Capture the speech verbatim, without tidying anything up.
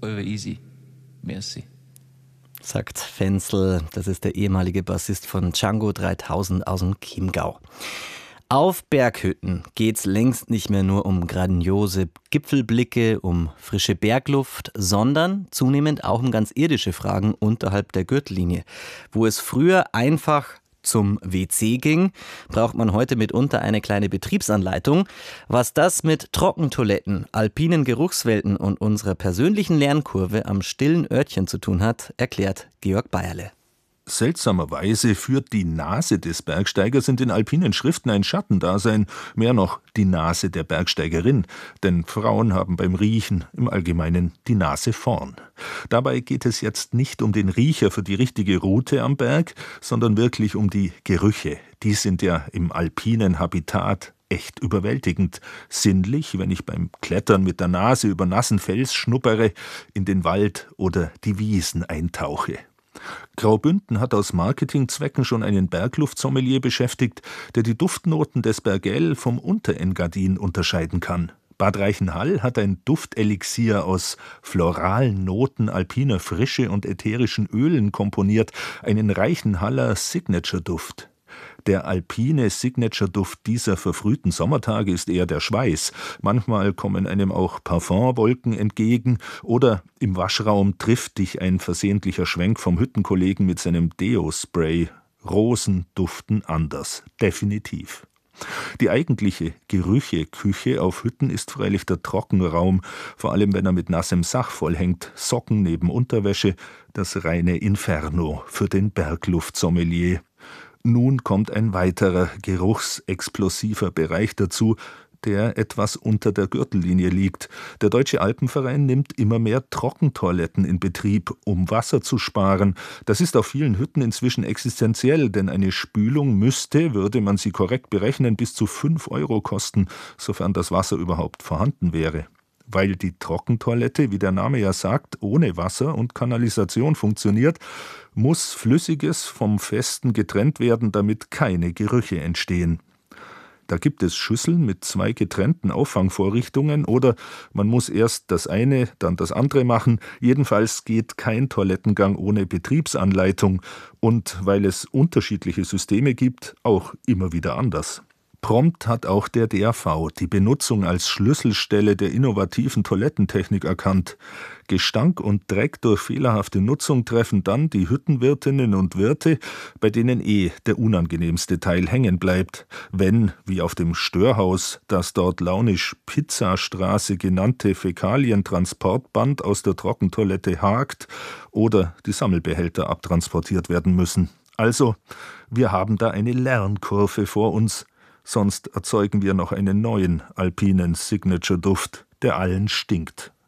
Eure easy. Merci. Sagt Fenzel, das ist der ehemalige Bassist von Django dreitausend aus dem Chiemgau. Auf Berghütten geht's längst nicht mehr nur um grandiose Gipfelblicke, um frische Bergluft, sondern zunehmend auch um ganz irdische Fragen unterhalb der Gürtellinie. Wo es früher einfach zum W C ging, braucht man heute mitunter eine kleine Betriebsanleitung. Was das mit Trockentoiletten, alpinen Geruchswelten und unserer persönlichen Lernkurve am stillen Örtchen zu tun hat, erklärt Georg Bayerle. Seltsamerweise führt die Nase des Bergsteigers in den alpinen Schriften ein Schattendasein, mehr noch die Nase der Bergsteigerin, denn Frauen haben beim Riechen im Allgemeinen die Nase vorn. Dabei geht es jetzt nicht um den Riecher für die richtige Route am Berg, sondern wirklich um die Gerüche. Die sind ja im alpinen Habitat echt überwältigend. Sinnlich, wenn ich beim Klettern mit der Nase über nassen Fels schnuppere, in den Wald oder die Wiesen eintauche. Graubünden hat aus Marketingzwecken schon einen Bergluftsommelier beschäftigt, der die Duftnoten des Bergell vom Unterengadin unterscheiden kann. Bad Reichenhall hat ein Duftelixier aus floralen Noten alpiner Frische und ätherischen Ölen komponiert, einen Reichenhaller Signature-Duft. Der alpine Signature-Duft dieser verfrühten Sommertage ist eher der Schweiß. Manchmal kommen einem auch Parfumwolken entgegen oder im Waschraum trifft dich ein versehentlicher Schwenk vom Hüttenkollegen mit seinem Deo-Spray. Rosen duften anders, definitiv. Die eigentliche Gerücheküche auf Hütten ist freilich der Trockenraum, vor allem wenn er mit nassem Sach vollhängt, Socken neben Unterwäsche, das reine Inferno für den Bergluftsommelier. Nun kommt ein weiterer geruchsexplosiver Bereich dazu, der etwas unter der Gürtellinie liegt. Der Deutsche Alpenverein nimmt immer mehr Trockentoiletten in Betrieb, um Wasser zu sparen. Das ist auf vielen Hütten inzwischen existenziell, denn eine Spülung müsste, würde man sie korrekt berechnen, bis zu fünf Euro kosten, sofern das Wasser überhaupt vorhanden wäre. Weil die Trockentoilette, wie der Name ja sagt, ohne Wasser und Kanalisation funktioniert, muss Flüssiges vom Festen getrennt werden, damit keine Gerüche entstehen. Da gibt es Schüsseln mit zwei getrennten Auffangvorrichtungen oder man muss erst das eine, dann das andere machen. Jedenfalls geht kein Toilettengang ohne Betriebsanleitung und weil es unterschiedliche Systeme gibt, auch immer wieder anders. Prompt hat auch der D A V die Benutzung als Schlüsselstelle der innovativen Toilettentechnik erkannt. Gestank und Dreck durch fehlerhafte Nutzung treffen dann die Hüttenwirtinnen und Wirte, bei denen eh der unangenehmste Teil hängen bleibt. Wenn, wie auf dem Störhaus, das dort launisch Pizzastraße genannte Fäkalientransportband aus der Trockentoilette hakt oder die Sammelbehälter abtransportiert werden müssen. Also, wir haben da eine Lernkurve vor uns. Sonst erzeugen wir noch einen neuen alpinen Signature-Duft, der allen stinkt.